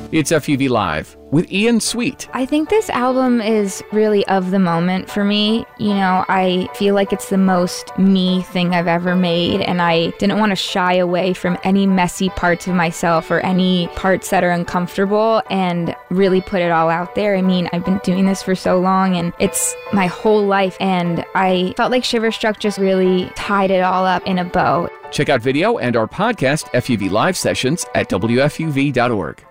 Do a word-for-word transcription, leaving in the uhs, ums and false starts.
It's F U V Live with Ian Sweet. I think this album is really of the moment for me. You know, I feel like it's the most me thing I've ever made, and I didn't want to shy away from any messy parts of myself or any parts that are uncomfortable and really put it all out there. I mean, I've been doing this for so long, and it's my whole life, and I felt like Shiverstruck just really tied it all up in a bow. Check out video and our podcast F U V Live sessions at W F U V dot org.